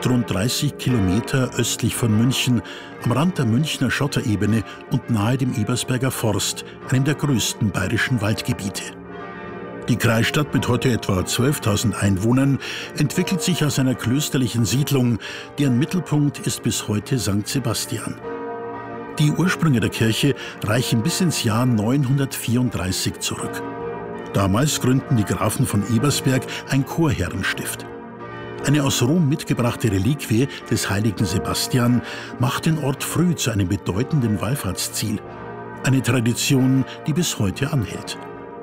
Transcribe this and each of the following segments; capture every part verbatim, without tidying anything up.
liegt rund dreißig Kilometer östlich von München, am Rand der Münchner Schotterebene und nahe dem Ebersberger Forst, einem der größten bayerischen Waldgebiete. Die Kreisstadt mit heute etwa zwölftausend Einwohnern entwickelt sich aus einer klösterlichen Siedlung, deren Mittelpunkt ist bis heute Sankt Sebastian. Die Ursprünge der Kirche reichen bis ins Jahr neunhundertvierunddreißig zurück. Damals gründeten die Grafen von Ebersberg ein Chorherrenstift. Eine aus Rom mitgebrachte Reliquie des heiligen Sebastian macht den Ort früh zu einem bedeutenden Wallfahrtsziel. Eine Tradition, die bis heute anhält.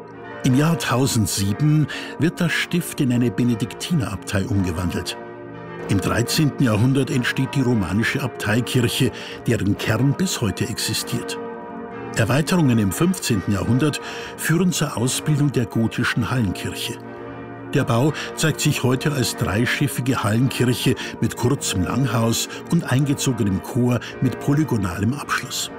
Im Jahr tausendsieben wird das Stift in eine Benediktinerabtei umgewandelt. Im dreizehnten Jahrhundert entsteht die romanische Abteikirche, deren Kern bis heute existiert. Erweiterungen im fünfzehnten Jahrhundert führen zur Ausbildung der gotischen Hallenkirche. Der Bau zeigt sich heute als dreischiffige Hallenkirche mit kurzem Langhaus und eingezogenem Chor mit polygonalem Abschluss.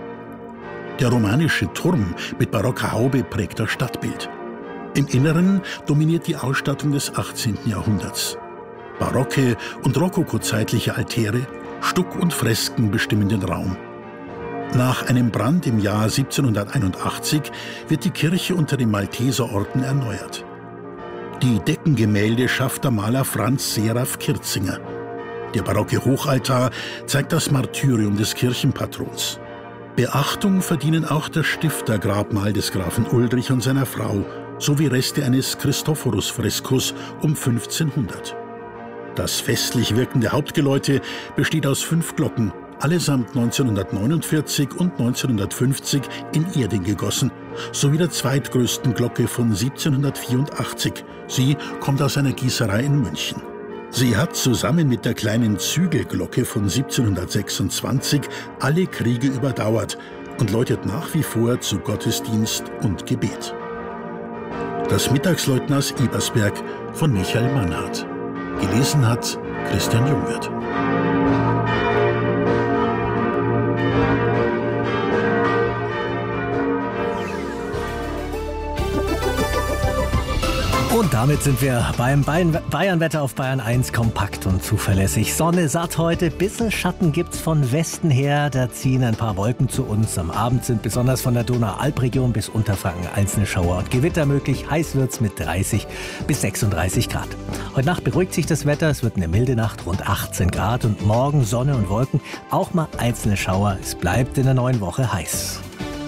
Der romanische Turm mit barocker Haube prägt das Stadtbild. Im Inneren dominiert die Ausstattung des achtzehnten Jahrhunderts. Barocke und rokokozeitliche Altäre, Stuck und Fresken bestimmen den Raum. Nach einem Brand im Jahr siebzehnhunderteinundachtzig wird die Kirche unter dem Malteserorden erneuert. Die Deckengemälde schafft der Maler Franz Seraph Kirzinger. Der barocke Hochaltar zeigt das Martyrium des Kirchenpatrons. Beachtung verdienen auch das Stiftergrabmal des Grafen Ulrich und seiner Frau sowie Reste eines Christophorus-Freskos um fünfzehnhundert. Das festlich wirkende Hauptgeläute besteht aus fünf Glocken, allesamt neunzehnhundertneunundvierzig und neunzehnhundertfünfzig in Erding gegossen, sowie der zweitgrößten Glocke von siebzehnhundertvierundachtzig. Sie kommt aus einer Gießerei in München. Sie hat zusammen mit der kleinen Zügelglocke von siebzehnhundertsechsundzwanzig alle Kriege überdauert und läutet nach wie vor zu Gottesdienst und Gebet. Das Mittagsläuten aus Ebersberg von Michael Mannhardt. Gelesen hat Christian Jungwirth. Und damit sind wir beim Bayernwetter auf Bayern eins kompakt und zuverlässig. Sonne satt heute, bisschen Schatten gibt's von Westen her, da ziehen ein paar Wolken zu uns. Am Abend sind besonders von der Donau-Alp-Region bis Unterfranken einzelne Schauer und Gewitter möglich. Heiß wird's mit dreißig bis sechsunddreißig Grad. Heute Nacht beruhigt sich das Wetter, es wird eine milde Nacht, rund achtzehn Grad und morgen Sonne und Wolken, auch mal einzelne Schauer. Es bleibt in der neuen Woche heiß.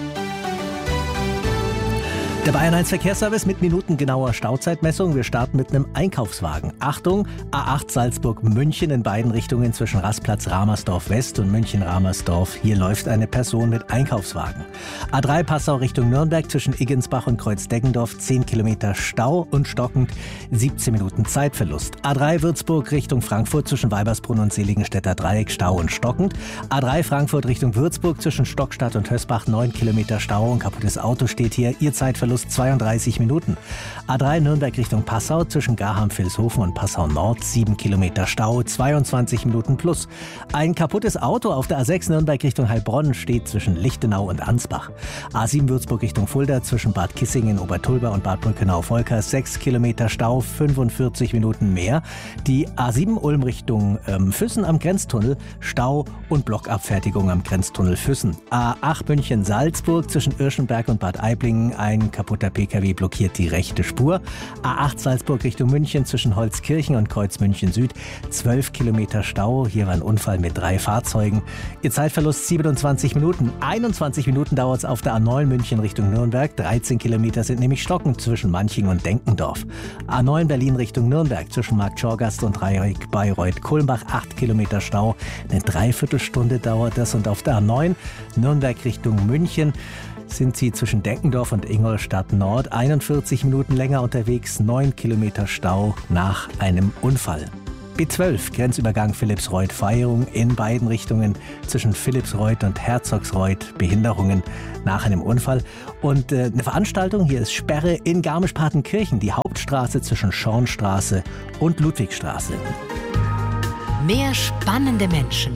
Der Bayern eins Verkehrsservice mit minutengenauer Stauzeitmessung. Wir starten mit einem Einkaufswagen. Achtung, A acht Salzburg-München in beiden Richtungen zwischen Rastplatz Ramersdorf West und München-Ramersdorf. Hier läuft eine Person mit Einkaufswagen. A drei Passau Richtung Nürnberg zwischen Iggensbach und Kreuz-Deggendorf zehn Kilometer Stau und stockend siebzehn Minuten Zeitverlust. A drei Würzburg Richtung Frankfurt zwischen Weibersbrunn und Seligenstädter Dreieck Stau und stockend. A drei Frankfurt Richtung Würzburg zwischen Stockstadt und Hösbach neun Kilometer Stau und kaputtes Auto steht hier. Ihr Zeitverlust zweiunddreißig Minuten. A drei Nürnberg Richtung Passau zwischen Garham-Vilshofen und Passau Nord sieben Kilometer Stau, zweiundzwanzig Minuten plus. Ein kaputtes Auto auf der A sechs Nürnberg Richtung Heilbronn steht zwischen Lichtenau und Ansbach. A sieben Würzburg Richtung Fulda zwischen Bad Kissingen, Obertulba und Bad Brückenau-Volkers sechs Kilometer Stau, fünfundvierzig Minuten mehr. Die A sieben Ulm Richtung ähm, Füssen am Grenztunnel, Stau und Blockabfertigung am Grenztunnel Füssen. A acht München Salzburg zwischen Irschenberg und Bad Aiblingen, ein kaputter P K W blockiert die rechte Spur. A acht Salzburg Richtung München zwischen Holzkirchen und Kreuz München Süd zwölf Kilometer Stau. Hier war ein Unfall mit drei Fahrzeugen. Ihr Zeitverlust siebenundzwanzig Minuten. einundzwanzig Minuten dauert es auf der A neun München Richtung Nürnberg. dreizehn Kilometer sind nämlich stockend zwischen Manching und Denkendorf. A neun Berlin Richtung Nürnberg zwischen Markt Schorgast und Dreieck Bayreuth-Kulmbach acht Kilometer Stau. Eine Dreiviertelstunde dauert das. Und auf der A neun Nürnberg Richtung München sind Sie zwischen Denkendorf und Ingolstadt Nord einundvierzig Minuten länger unterwegs, neun Kilometer Stau nach einem Unfall. B zwölf Grenzübergang Philippsreuth-Feierung in beiden Richtungen zwischen Philippsreuth und Herzogsreuth, Behinderungen nach einem Unfall. Und äh, eine Veranstaltung, hier ist Sperre in Garmisch-Partenkirchen, die Hauptstraße zwischen Schornstraße und Ludwigstraße. Mehr spannende Menschen.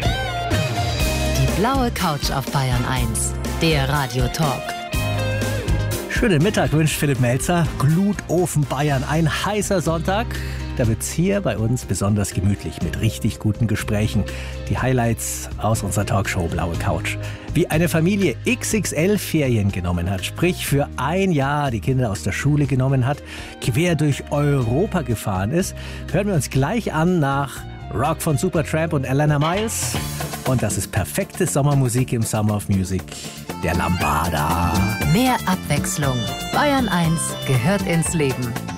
Die blaue Couch auf Bayern eins. Der Radio-Talk. Schönen Mittag wünscht Philipp Melzer. Glutofen Bayern. Ein heißer Sonntag. da wird's hier bei uns besonders gemütlich mit richtig guten Gesprächen. Die Highlights aus unserer Talkshow Blaue Couch. Wie eine Familie X X L-Ferien genommen hat, sprich für ein Jahr die Kinder aus der Schule genommen hat, quer durch Europa gefahren ist, hören wir uns gleich an nach Rock von Supertramp und Alana Miles. Und das ist perfekte Sommermusik im Summer of Music, der Lambada. Mehr Abwechslung. Bayern eins gehört ins Leben.